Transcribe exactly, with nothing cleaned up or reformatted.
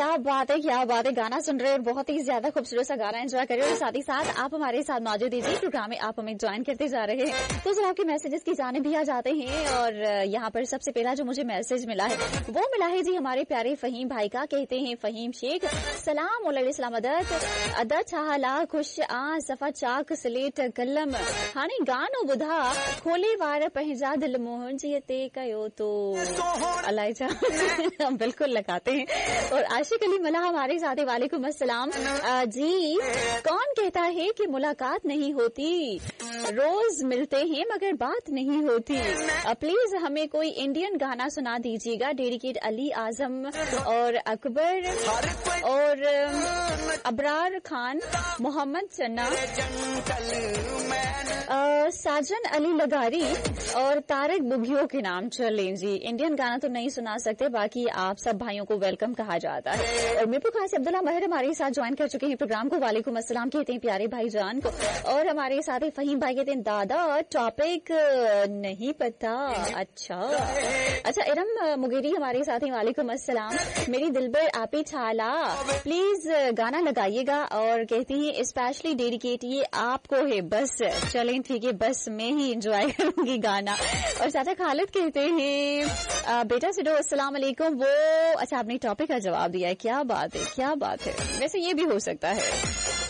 क्या बात है, क्या बात है। गाना सुन रहे हैं और बहुत ही ज्यादा खूबसूरत सा गाना एंजॉय कर रहे हैं और साथ ही साथ आप हमारे साथ मौजूद दीजिए प्रोग्राम में आप हमें ज्वाइन करते जा रहे हैं तो जरा आपके मैसेजेस की जाने भी आ जाते हैं। और यहाँ पर सबसे पहला जो मुझे मैसेज मिला है वो मिला है जी हमारे प्यारे फहीम भाई का। कहते हैं फहीम शेख सलाम इस्लाम अदत अदा चाहला खुश आ सफा चाक स्लेट कलम हानी गानो बुधा खोले वार पहजा दिल मोहन जी ते कयो तो अलाइजा हम बिल्कुल लगाते हैं। और आशिक अली मला हमारे साथ है, वालेकुम अस्सलाम जी। कौन कहता है कि मुलाकात नहीं होती, रोज मिलते हैं मगर बात नहीं होती। प्लीज हमें कोई इंडियन गाना सुना दीजिएगा। डेडिकेट अली आजम और अकबर और अबरार खान, मोहम्मद चन्ना, साजन अली लगारी और तारिक बुगियों के नाम चलें जी। इंडियन गाना तो नहीं सुना सकते, बाकी आप सब भाइयों को वेलकम कहा जाता है। और मीरपुर खान से अब्दुल्ला महर हमारे साथ ज्वाइन कर चुके हैं प्रोग्राम को। वालेकुम अस्सलाम कहते हैं प्यारे भाई जान को। और हमारे साथ ही फहीम भाई कहते हैं दादा टॉपिक नहीं पता। अच्छा अच्छा इरम मुगेरी हमारे साथ ही, वालेकुम अस्सलाम। मेरी दिलबर आपी छाला प्लीज गाना लगाइएगा और कहती है स्पेशली डेडिकेट ये आपको है। बस चलें ठीक है, बस मैं ही एंजॉय करूंगी गाना। और चाचा खालिद कहते हैं बेटा सिडो अस्सलाम वालेकुम। वो अच्छा आपने टॉपिक का जवाब दिया है, क्या बात है क्या बात है। वैसे ये भी हो सकता है।